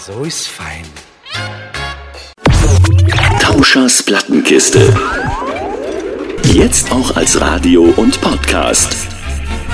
So ist fein. Tauschers Plattenkiste. Jetzt auch als Radio und Podcast.